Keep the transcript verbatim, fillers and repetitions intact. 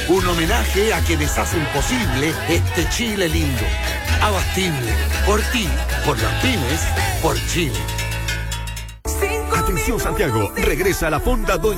Un homenaje a quienes hacen posible este Chile lindo. Abastible. Por ti, por las pymes, por Chile. Atención Santiago, regresa a la Fonda Doña